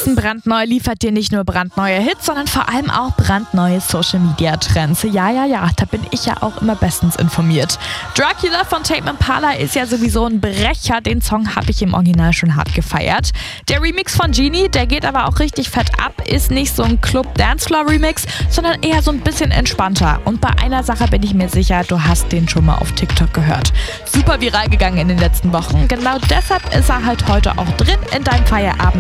Wissen brandneu liefert dir nicht nur brandneue Hits, sondern vor allem auch brandneue Social-Media-Trends. Ja, da bin ich ja auch immer bestens informiert. Dracula von Tame Impala ist ja sowieso ein Brecher. Den Song habe ich im Original schon hart gefeiert. Der Remix von Genie, der geht aber auch richtig fett ab, ist nicht so ein Club-Dancefloor-Remix, sondern eher so ein bisschen entspannter. Und bei einer Sache bin ich mir sicher, du hast den schon mal auf TikTok gehört. Super viral gegangen in den letzten Wochen. Genau deshalb ist er halt heute auch drin in deinem Feierabend.